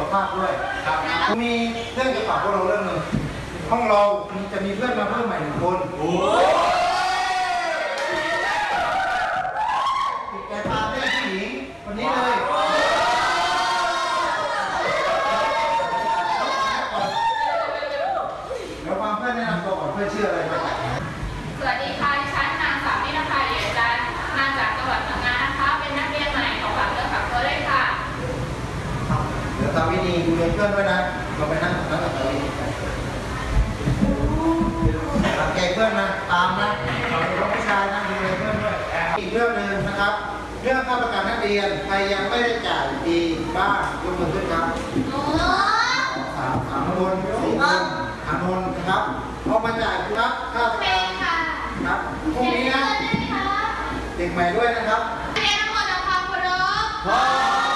ภาพด้วยครับมีเรื่องจะฝากพวกเราเรื่องหนึ่งห้องเราจะมีเพื่อนมาเพิ่มใหม่1 คนแกพาเพื่อนผู้หญิงคนนี้เลยเดี๋ยวฟังเพื่อนแนะนำตัวก่อนเพื่อนชื่ออะไรครับสวัสดีค่ะดิฉันนางสาวนิรภาเหรียญจันทร์มาจากจังหวัดพังงานะคะเป็นนักเรียนใหม่ของฝากเรื่องฝากตัวด้วยค่ะเดี๋ยวตามวิธีดูเพื่อนด้วยนะเราไปนั่งกับตัวเองสังเกตเพื่อนนะตามนะเราเป็นผู้ชายนะดูเพื่อนด้วยอีกเรื่องหนึ่งนะครับเรื่องค่าประกันนักเรียนใครยังไม่ได้จ่ายปีบ้างยกมือขึ้นครับ3 คน4 คน5 คนนะครับเอามาจ่ายครับค่าประกันครับพรุ่งนี้นะเด็กใหม่ด้วยนะครับเรียนทั้งหมดด้วยความเคารพ